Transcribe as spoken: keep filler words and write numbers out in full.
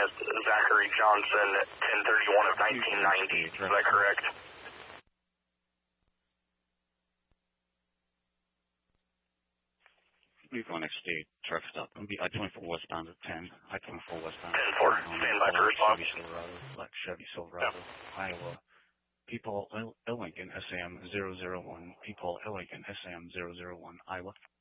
as Zachary Johnson, ten thirty-one of nineteen ninety. Is that correct? We've gone next state, truck stop. It'll be I twenty-four westbound at ten. I twenty-four westbound ten four. Stand by for response. Chevy Silverado, black Chevy Silverado, yep. Iowa. People, Lincoln, S A M zero zero one. People, Lincoln, S A M zero zero one, Iowa.